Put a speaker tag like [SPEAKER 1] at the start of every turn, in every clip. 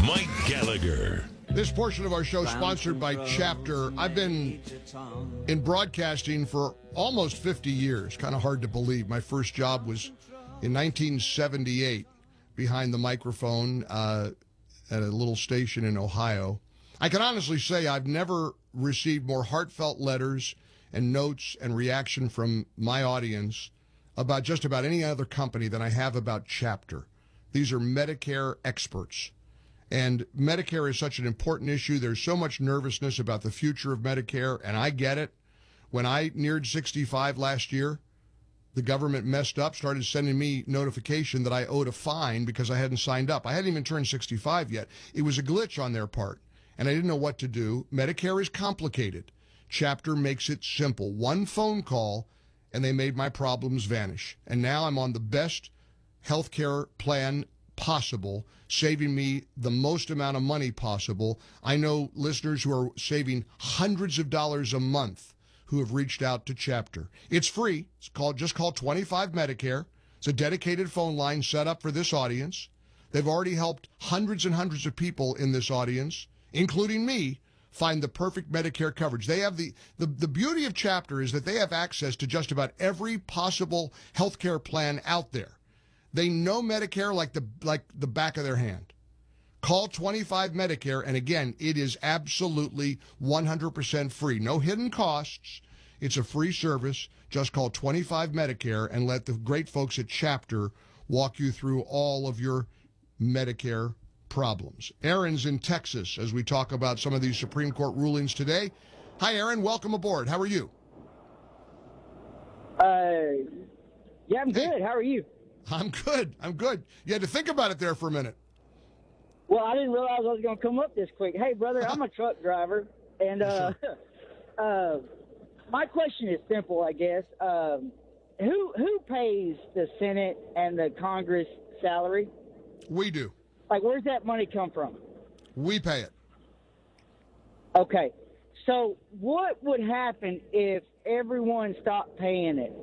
[SPEAKER 1] Mike Gallagher.
[SPEAKER 2] This portion of our show is sponsored by Chapter. I've been in broadcasting for almost 50 years. Kind of hard to believe. My first job was in 1978 behind the microphone at a little station in Ohio. I can honestly say I've never received more heartfelt letters and notes and reaction from my audience about just about any other company than I have about Chapter. These are Medicare experts. And Medicare is such an important issue. There's so much nervousness about the future of Medicare, and I get it. When I neared 65 last year, the government messed up, started sending me notification that I owed a fine because I hadn't signed up. I hadn't even turned 65 yet. It was a glitch on their part, and I didn't know what to do. Medicare is complicated. Chapter makes it simple. One phone call, and they made my problems vanish. And now I'm on the best health care plan possible, saving me the most amount of money possible. I know listeners who are saving hundreds of dollars a month who have reached out to Chapter. It's free. Just call 25 Medicare. It's a dedicated phone line set up for this audience. They've already helped hundreds and hundreds of people in this audience, including me, find the perfect Medicare coverage. They have the beauty of Chapter is that they have access to just about every possible healthcare plan out there. They know Medicare like the back of their hand. Call 25 Medicare, and again, it is absolutely 100% free. No hidden costs. It's a free service. Just call 25 Medicare and let the great folks at Chapter walk you through all of your Medicare problems. Aaron's in Texas as we talk about some of these Supreme Court rulings today. Hi, Aaron. Welcome aboard. How are you?
[SPEAKER 3] Yeah, I'm good. How are you?
[SPEAKER 2] I'm good. You had to think about it there for a minute.
[SPEAKER 3] Well, I didn't realize I was going to come up this quick. Hey, brother, I'm a truck driver, and my question is simple, I guess. Who pays the Senate and the Congress salary?
[SPEAKER 2] We do.
[SPEAKER 3] Like, where's that money come from?
[SPEAKER 2] We pay it.
[SPEAKER 3] Okay. So what would happen if everyone stopped paying it?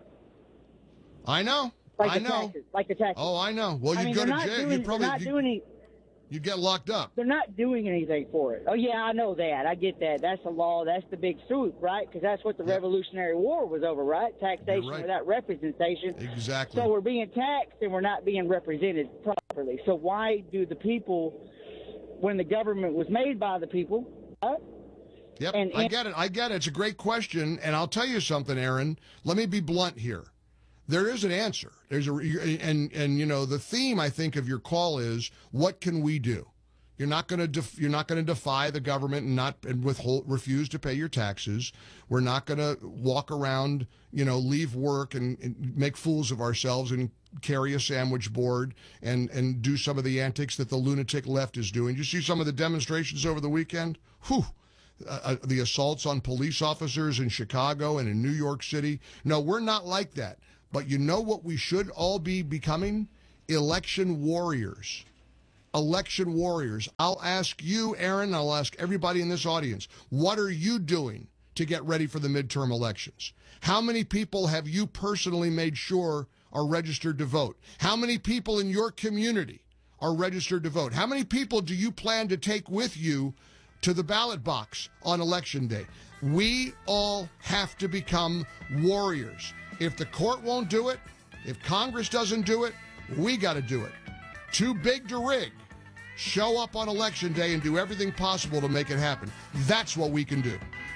[SPEAKER 2] I know.
[SPEAKER 3] Like the taxes.
[SPEAKER 2] Oh, I know. Well, you go to jail. You get locked up.
[SPEAKER 3] They're not doing anything for it. Oh, yeah, I know that. I get that. That's the law. That's the big swoop, right? Because that's what the Revolutionary War was over, right? Taxation without representation.
[SPEAKER 2] Exactly.
[SPEAKER 3] So we're being taxed and we're not being represented properly. So why do the people, when the government was made by the people,
[SPEAKER 2] Yep, I get it. It's a great question, and I'll tell you something, Aaron. Let me be blunt here. There is an answer. And you know, the theme I think of your call is what can we do? You're not going to defy the government and refuse to pay your taxes. We're not going to walk around, leave work and make fools of ourselves and carry a sandwich board and do some of the antics that the lunatic left is doing. Did you see some of the demonstrations over the weekend? Whew. The assaults on police officers in Chicago and in New York City. No, we're not like that. But you know what we should all be becoming? Election warriors. Election warriors. I'll ask you, Aaron, I'll ask everybody in this audience, what are you doing to get ready for the midterm elections? How many people have you personally made sure are registered to vote? How many people in your community are registered to vote? How many people do you plan to take with you to the ballot box on Election Day? We all have to become warriors. If the court won't do it, if Congress doesn't do it, we got to do it. Too big to rig. Show up on Election Day and do everything possible to make it happen. That's what we can do.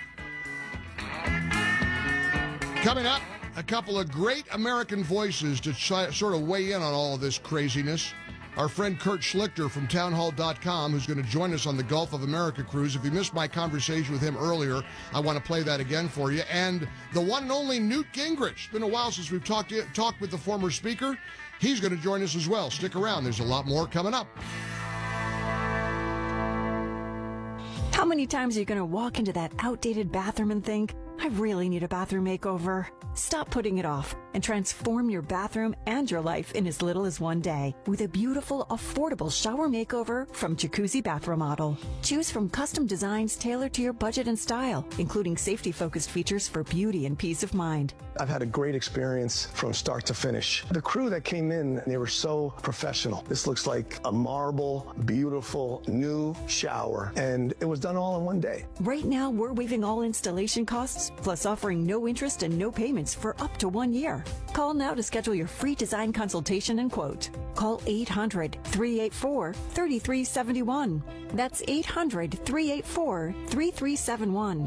[SPEAKER 2] Coming up, a couple of great American voices to sort of weigh in on all of this craziness. Our friend Kurt Schlichter from townhall.com, who's going to join us on the Gulf of America cruise. If you missed my conversation with him earlier, I want to play that again for you. And the one and only Newt Gingrich. It's been a while since we've talked with the former speaker. He's going to join us as well. Stick around. There's a lot more coming up.
[SPEAKER 4] How many times are you going to walk into that outdated bathroom and think,
[SPEAKER 1] I really need a bathroom makeover. Stop putting it off and transform your bathroom and your life in as little as one day with a beautiful, affordable shower makeover from Jacuzzi Bath Remodel. Choose from custom designs tailored to your budget and style, including safety-focused features for beauty and peace of mind.
[SPEAKER 4] I've had a great experience from start to finish. The crew that came in, they were so professional. This looks like a marble, beautiful, new shower, and it was done all in one day.
[SPEAKER 1] Right now, we're waiving all installation costs, plus offering no interest and no payments for up to 1 year. Call now to schedule your free design consultation and quote. Call 800-384-3371. That's 800-384-3371.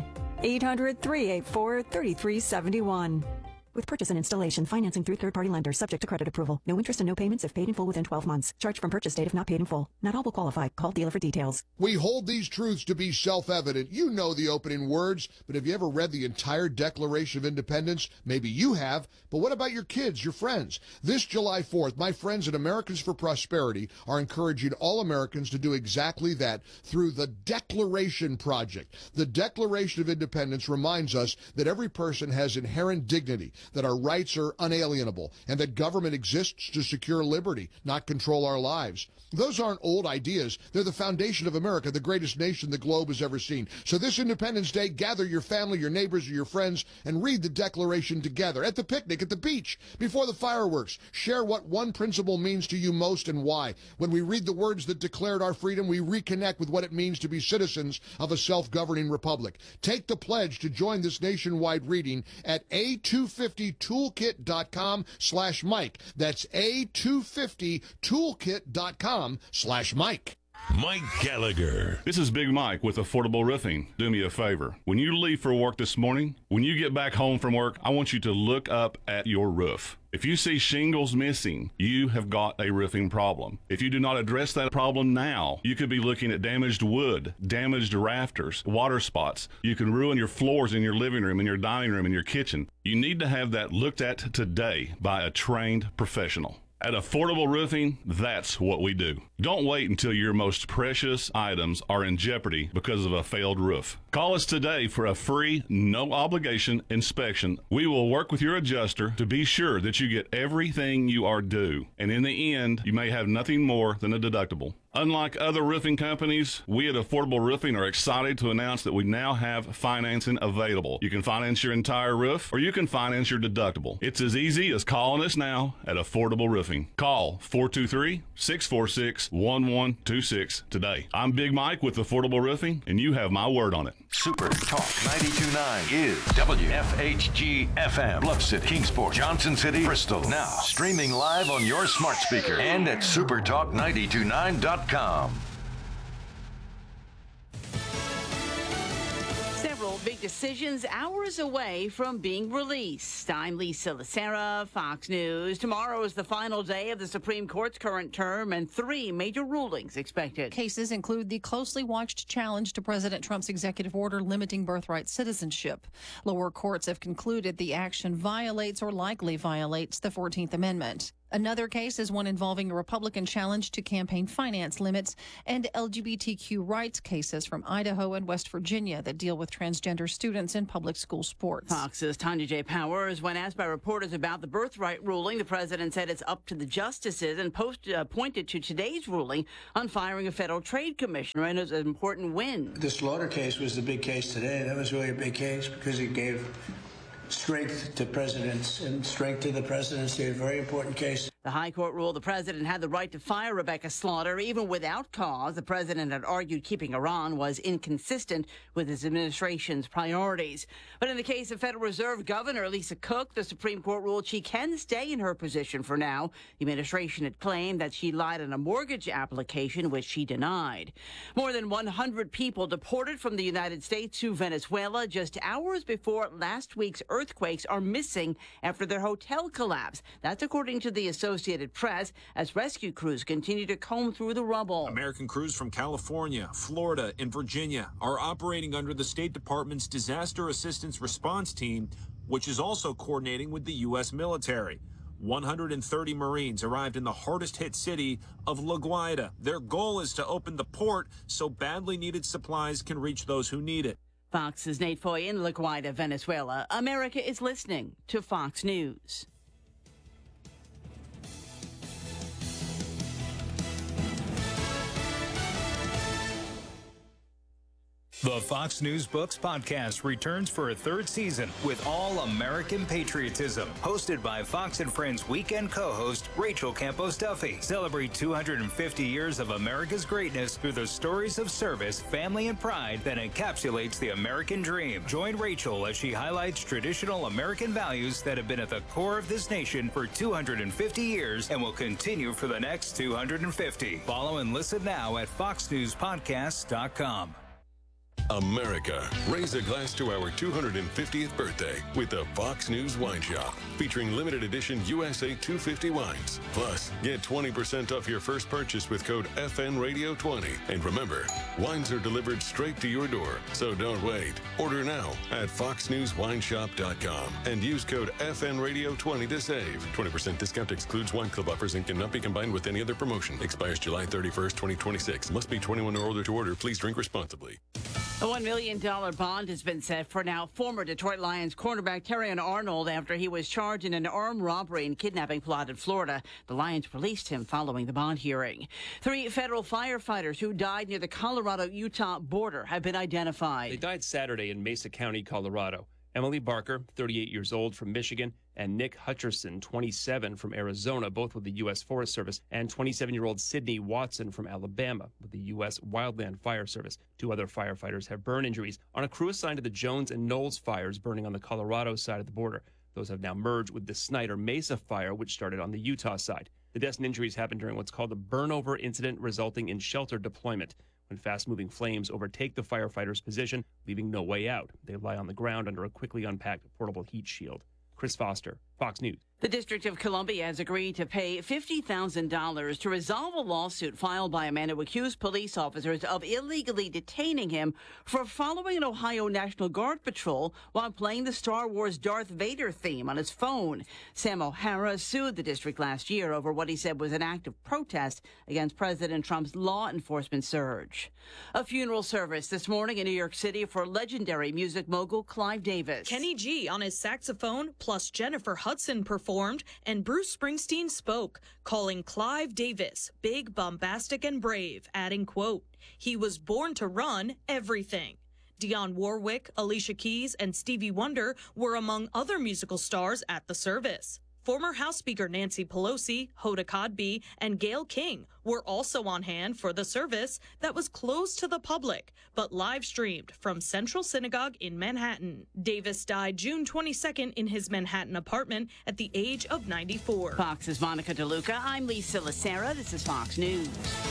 [SPEAKER 1] 800-384-3371. With purchase and installation, financing through third-party lenders, subject to credit approval. No interest and no payments if paid in full within 12 months. Charge from purchase date if not paid in full. Not all will qualify. Call dealer for details.
[SPEAKER 2] We hold these truths to be self-evident. You know the opening words, but have you ever read the entire Declaration of Independence? Maybe you have, but what about your kids, your friends? This July 4th, my friends at Americans for Prosperity are encouraging all Americans to do exactly that through the Declaration Project. The Declaration of Independence reminds us that every person has inherent dignity, that our rights are unalienable, and that government exists to secure liberty, not control our lives. Those aren't old ideas. They're the foundation of America, the greatest nation the globe has ever seen. So this Independence Day, gather your family, your neighbors, or your friends, and read the Declaration together, at the picnic, at the beach, before the fireworks. Share what one principle means to you most and why. When we read the words that declared our freedom, we reconnect with what it means to be citizens of a self-governing republic. Take the pledge to join this nationwide reading at A250toolkit.com/Mike. That's A250toolkit.com/Mike.
[SPEAKER 5] Mike Gallagher. This is Big Mike with Affordable Roofing. Do me a favor. When you leave for work this morning, when you get back home from work, I want you to look up at your roof. If you see shingles missing, you have got a roofing problem. If you do not address that problem now, you could be looking at damaged wood, damaged rafters, water spots. You can ruin your floors in your living room, in your dining room, in your kitchen. You need to have that looked at today by a trained professional. At Affordable Roofing, that's what we do. Don't wait until your most precious items are in jeopardy because of a failed roof. Call us today for a free, no-obligation inspection. We will work with your adjuster to be sure that you get everything you are due. And in the end, you may have nothing more than a deductible. Unlike other roofing companies, we at Affordable Roofing are excited to announce that we now have financing available. You can finance your entire roof, or you can finance your deductible. It's as easy as calling us now at Affordable Roofing. Call 423-646-1126 today. I'm Big Mike with Affordable Roofing, and you have my word on it.
[SPEAKER 6] Super Talk 92.9 is WFHG FM, Bluff City, Kingsport, Johnson City, Bristol. Now streaming live on your smart speaker and at supertalk929.com.
[SPEAKER 7] Several big decisions hours away from being released. I'm Lisa Lacera, Fox News. Tomorrow is the final day of the Supreme Court's current term, and 3 major rulings expected.
[SPEAKER 8] Cases include the closely watched challenge to President Trump's executive order limiting birthright citizenship. Lower courts have concluded the action violates or likely violates the 14th Amendment. Another case is one involving a Republican challenge to campaign finance limits and LGBTQ rights cases from Idaho and West Virginia that deal with transgender students in public school sports.
[SPEAKER 7] Fox's Tanya J. Powers, when asked by reporters about the birthright ruling, the president said it's up to the justices and pointed to today's ruling on firing a federal trade commissioner and as an important win.
[SPEAKER 9] The Slaughter case was the big case today. That was really a big case because it gave strength to presidents and strength to the presidency, a very important case.
[SPEAKER 7] The High Court ruled the president had the right to fire Rebecca Slaughter even without cause. The president had argued keeping her on was inconsistent with his administration's priorities. But in the case of Federal Reserve Governor Lisa Cook, the Supreme Court ruled she can stay in her position for now. The administration had claimed that she lied on a mortgage application, which she denied. More than 100 people deported from the United States to Venezuela just hours before last week's earthquakes are missing after their hotel collapse. That's according to the Associated Press, as rescue crews continue to comb through the rubble.
[SPEAKER 10] American crews from California, Florida, and Virginia are operating under the State Department's Disaster Assistance Response Team, which is also coordinating with the U.S. military. 130 Marines arrived in the hardest hit city of La Guaira. Their goal is to open the port so badly needed supplies can reach those who need it.
[SPEAKER 7] Fox's Nate Foy in La Guaira, Venezuela. America is listening to Fox News.
[SPEAKER 11] The Fox News Books podcast returns for a third season with all American patriotism. Hosted by Fox and Friends weekend co-host Rachel Campos Duffy. Celebrate 250 years of America's greatness through the stories of service, family, and pride that encapsulates the American dream. Join Rachel as she highlights traditional American values that have been at the core of this nation for 250 years and will continue for the next 250. Follow and listen now at foxnewspodcasts.com.
[SPEAKER 12] America, raise a glass to our 250th birthday with the Fox News Wine Shop, featuring limited edition USA 250 wines. Plus, get 20% off your first purchase with code FNRadio20. And remember, wines are delivered straight to your door, so don't wait. Order now at foxnewswineshop.com and use code FNRadio20 to save. 20% discount excludes wine club offers and cannot be combined with any other promotion. Expires July 31st, 2026. Must be 21 or older to order. Please drink responsibly.
[SPEAKER 7] A $1 million bond has been set for now former Detroit Lions cornerback Terrion Arnold after he was charged in an armed robbery and kidnapping plot in Florida. The Lions released him following the bond hearing. 3 federal firefighters who died near the Colorado-Utah border have been identified.
[SPEAKER 13] They died Saturday in Mesa County, Colorado. Emily Barker, 38 years old, from Michigan, and Nick Hutcherson, 27, from Arizona, both with the U.S. Forest Service, and 27-year-old Sydney Watson from Alabama with the U.S. Wildland Fire Service. 2 other firefighters have burn injuries on a crew assigned to the Jones and Knowles fires burning on the Colorado side of the border. Those have now merged with the Snyder Mesa fire, which started on the Utah side. The deaths and injuries happened during what's called a burnover incident, resulting in shelter deployment. When fast-moving flames overtake the firefighters' position, leaving no way out, they lie on the ground under a quickly unpacked portable heat shield. Chris Foster, Fox News.
[SPEAKER 7] The District of Columbia has agreed to pay $50,000 to resolve a lawsuit filed by a man who accused police officers of illegally detaining him for following an Ohio National Guard patrol while playing the Star Wars Darth Vader theme on his phone. Sam O'Hara sued the district last year over what he said was an act of protest against President Trump's law enforcement surge. A funeral service this morning in New York City for legendary music mogul Clive Davis.
[SPEAKER 14] Kenny G on his saxophone, plus Jennifer Hudson performed, and Bruce Springsteen spoke, calling Clive Davis big, bombastic, and brave, adding, quote, "He was born to run everything." Dionne Warwick, Alicia Keys, and Stevie Wonder were among other musical stars at the service. Former House Speaker Nancy Pelosi, Hoda Kotb, and Gayle King were also on hand for the service that was closed to the public, but live-streamed from Central Synagogue in Manhattan. Davis died June 22nd in his Manhattan apartment at the age of 94.
[SPEAKER 7] Fox's Monica DeLuca. I'm Lisa Lacera. This is Fox News.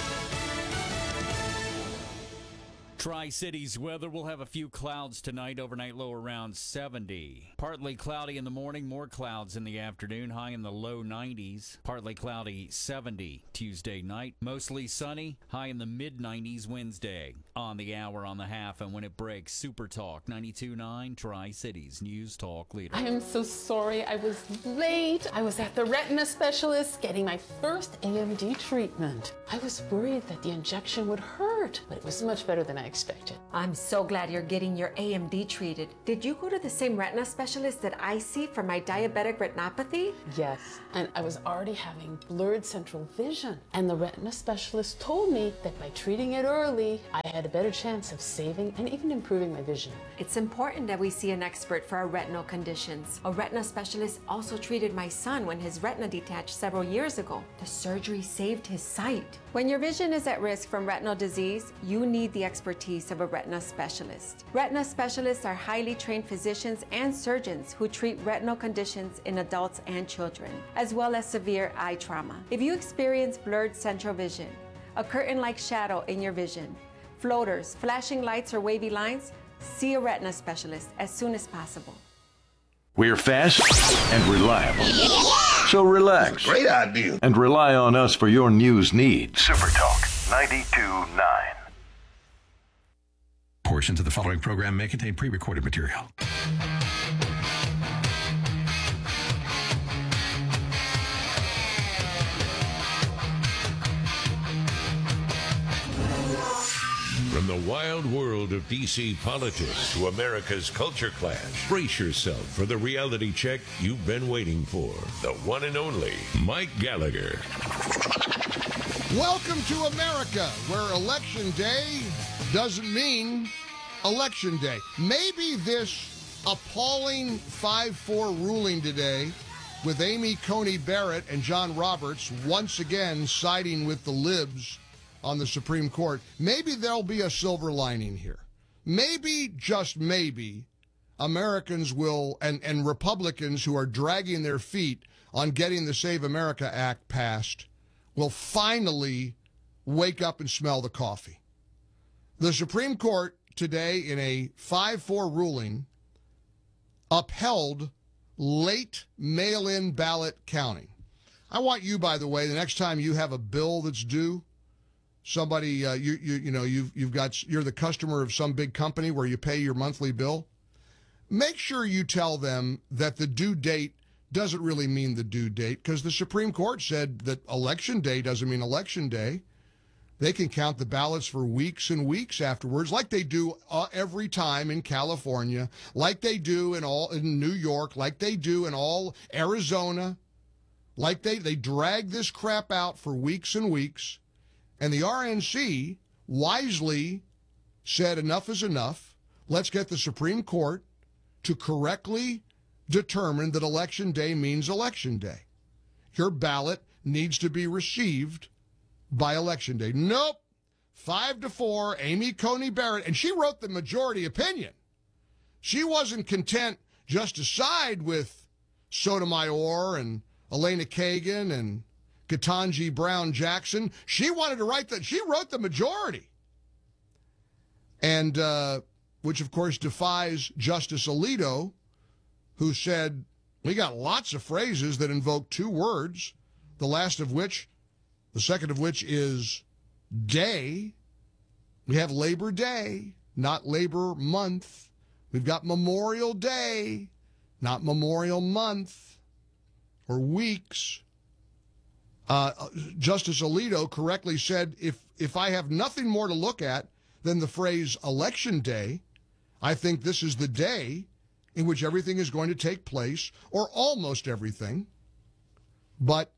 [SPEAKER 15] Tri-Cities weather, we'll have a few clouds tonight, overnight low around 70. Partly cloudy in the morning, more clouds in the afternoon, high in the low 90s. Partly cloudy 70 Tuesday night, mostly sunny, high in the mid-90s Wednesday. On the hour, on the half, and when it breaks, Super Talk 92.9 Tri-Cities News Talk Leader.
[SPEAKER 16] I am so sorry I was late. I was at the retina specialist getting my first AMD treatment. I was worried that the injection would hurt, but it was much better than I expected.
[SPEAKER 17] I'm so glad you're getting your AMD treated. Did you go to the same retina specialist that I see for my diabetic retinopathy?
[SPEAKER 16] Yes, and I was already having blurred central vision. And the retina specialist told me that by treating it early, I had a better chance of saving and even improving my vision.
[SPEAKER 17] It's important that we see an expert for our retinal conditions. A retina specialist also treated my son when his retina detached several years ago. The surgery saved his sight. When your vision is at risk from retinal disease, you need the expertise of a retina specialist. Retina specialists are highly trained physicians and surgeons who treat retinal conditions in adults and children, as well as severe eye trauma. If you experience blurred central vision, a curtain-like shadow in your vision, floaters, flashing lights, or wavy lines, see a retina specialist as soon as possible.
[SPEAKER 6] We're fast and reliable. So relax.
[SPEAKER 18] Great idea.
[SPEAKER 6] And rely on us for your news needs. Super Talk 92.9.
[SPEAKER 18] Portions of the following program may contain pre-recorded material.
[SPEAKER 19] From the wild world of D.C. politics to America's culture clash, brace yourself for the reality check you've been waiting for. The one and only Mike Gallagher.
[SPEAKER 2] Welcome to America, where Election Day doesn't mean Election Day. Maybe this appalling 5-4 ruling today with Amy Coney Barrett and John Roberts once again siding with the libs on the Supreme Court, maybe there'll be a silver lining here. Maybe, just maybe, Americans will, and Republicans who are dragging their feet on getting the Save America Act passed, will finally wake up and smell the coffee. The Supreme Court today, in a 5-4 ruling, upheld late mail-in ballot counting. I want you, by the way, the next time you have a bill that's due, somebody, you're the customer of some big company where you pay your monthly bill, make sure you tell them that the due date doesn't really mean the due date, because the Supreme Court said that Election Day doesn't mean Election Day. They can count the ballots for weeks and weeks afterwards, like they do every time in California, like they do in New York, like they do in all Arizona, like they drag this crap out for weeks and weeks. And the RNC wisely said enough is enough. Let's get the Supreme Court to correctly determine that Election Day means Election Day. Your ballot needs to be received by Election Day. Nope. 5-4, Amy Coney Barrett, and she wrote the majority opinion. She wasn't content just to side with Sotomayor and Elena Kagan and Ketanji Brown Jackson. She wanted to write that. She wrote the majority. And, which of course defies Justice Alito, who said, we got lots of phrases that invoke two words, the second of which is day. We have Labor Day, not Labor Month. We've got Memorial Day, not Memorial Month or weeks. Justice Alito correctly said, if I have nothing more to look at than the phrase Election Day, I think this is the day in which everything is going to take place, or almost everything. But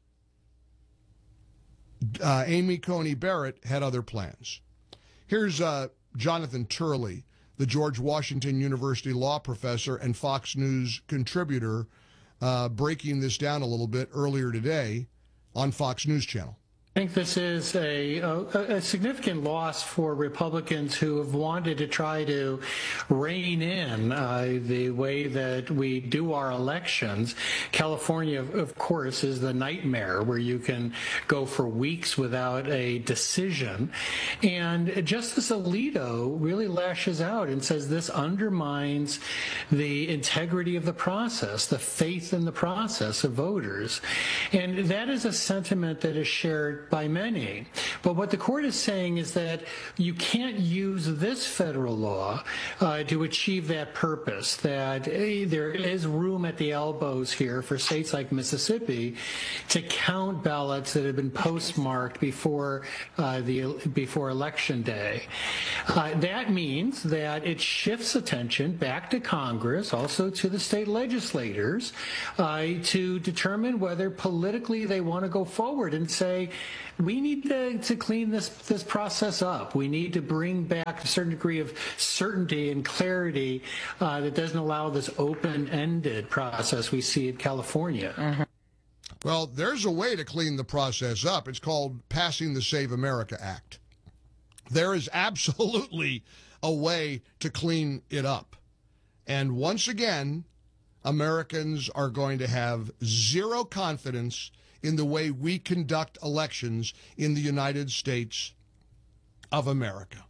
[SPEAKER 2] Amy Coney Barrett had other plans. Here's Jonathan Turley, the George Washington University law professor and Fox News contributor, breaking this down a little bit earlier today on Fox News Channel.
[SPEAKER 20] I think this is a significant loss for Republicans who have wanted to try to rein in the way that we do our elections. California, of course, is the nightmare where you can go for weeks without a decision. And Justice Alito really lashes out and says this undermines the integrity of the process, the faith in the process of voters. And that is a sentiment that is shared by many. But what the court is saying is that you can't use this federal law to achieve that purpose, that there is room at the elbows here for states like Mississippi to count ballots that have been postmarked before Election Day. That means that it shifts attention back to Congress, also to the state legislators, to determine whether politically they want to go forward and say, we need to clean this process up. We need to bring back a certain degree of certainty and clarity that doesn't allow this open-ended process we see in California.
[SPEAKER 2] Mm-hmm. Well, there's a way to clean the process up. It's called passing the Save America Act. There is absolutely a way to clean it up. And once again, Americans are going to have zero confidence in the way we conduct elections in the United States of America.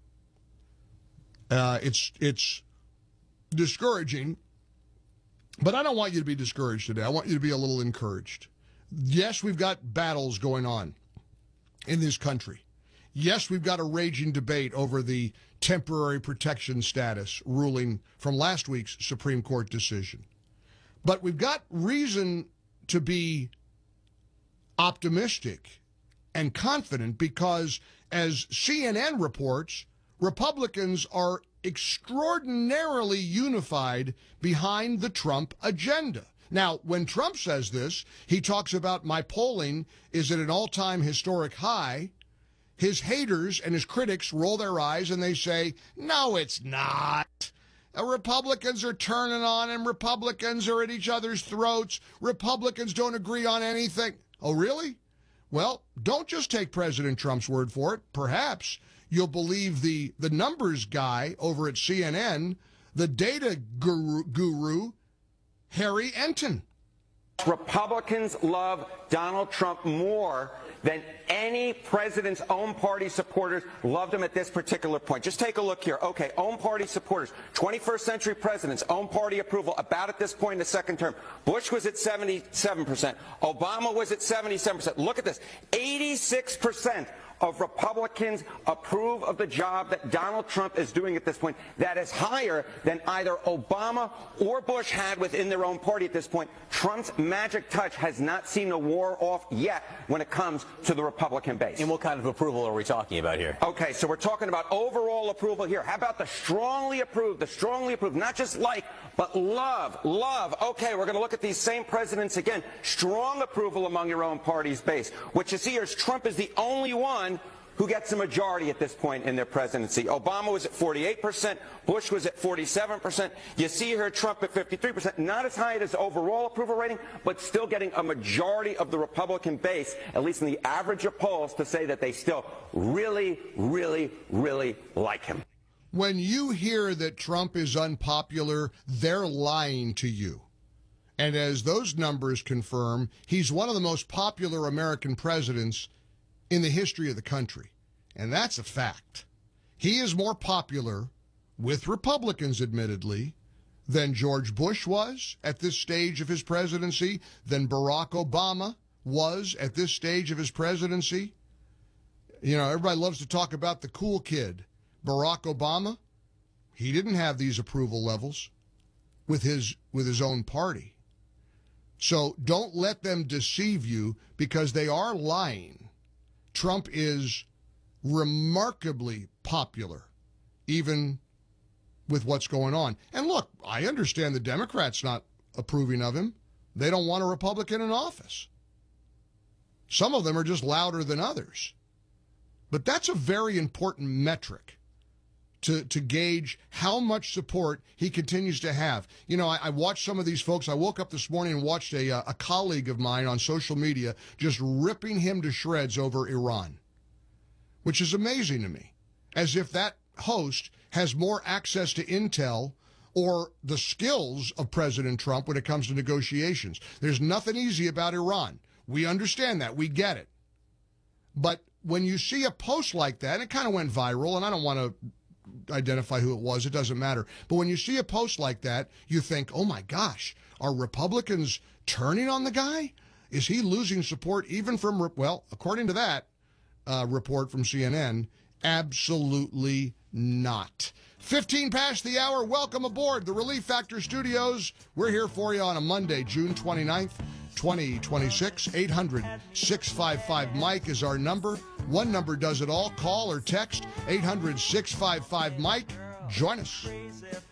[SPEAKER 2] It's discouraging, but I don't want you to be discouraged today. I want you to be a little encouraged. Yes, we've got battles going on in this country. Yes, we've got a raging debate over the temporary protection status ruling from last week's Supreme Court decision. But we've got reason to be optimistic and confident because, as CNN reports, Republicans are extraordinarily unified behind the Trump agenda. Now, when Trump says this, he talks about my polling is at an all-time historic high. His haters and his critics roll their eyes and they say, no, it's not. Republicans are turning on him. Republicans are at each other's throats. Republicans don't agree on anything. Oh, really? Well, don't just take President Trump's word for it. Perhaps you'll believe the numbers guy over at CNN, the data guru Harry Enton.
[SPEAKER 21] Republicans love Donald Trump more than any president's own party supporters loved him at this particular point. Just take a look here. Okay, own party supporters, 21st century presidents, own party approval about at this point in the second term. Bush was at 77%. Obama was at 77%. Look at this. 86% of Republicans approve of the job that Donald Trump is doing at this point. That is higher than either Obama or Bush had within their own party at this point. Trump's magic touch has not seen the war off yet when it comes to the Republican base.
[SPEAKER 22] And what kind of approval are we talking about here?
[SPEAKER 21] Okay, so we're talking about overall approval here. How about the strongly approved, not just like, but love. Okay, we're going to look at these same presidents again. Strong approval among your own party's base. What you see here is Trump is the only one who gets a majority at this point in their presidency. Obama was at 48%, Bush was at 47%. You see here Trump at 53%, not as high as overall approval rating, but still getting a majority of the Republican base, at least in the average of polls, to say that they still really, really, really like him.
[SPEAKER 2] When you hear that Trump is unpopular, they're lying to you. And as those numbers confirm, he's one of the most popular American presidents in the history of the country. And that's a fact. He is more popular with Republicans, admittedly, than George Bush was at this stage of his presidency, than Barack Obama was at this stage of his presidency. You know, everybody loves to talk about the cool kid. Barack Obama, he didn't have these approval levels with his own party. So don't let them deceive you, because they are lying. Trump is remarkably popular, even with what's going on. And look, I understand the Democrats not approving of him. They don't want a Republican in office. Some of them are just louder than others. But that's a very important metric to gauge how much support he continues to have. You know, I watched some of these folks. I woke up this morning and watched a colleague of mine on social media just ripping him to shreds over Iran, which is amazing to me, as if that host has more access to intel or the skills of President Trump when it comes to negotiations. There's nothing easy about Iran. We understand that. We get it. But when you see a post like that, and it kind of went viral, and I don't want to identify who it was, it doesn't matter. But when you see a post like that, you think, oh my gosh, are Republicans turning on the guy? Is he losing support even from, well, according to that report from CNN, absolutely not. 15 past the hour. Welcome aboard the Relief Factor Studios. We're here for you on a Monday, June 29th, 2026. 800-655-MIKE is our number. One number does it all. Call or text 800-655-MIKE. Join us.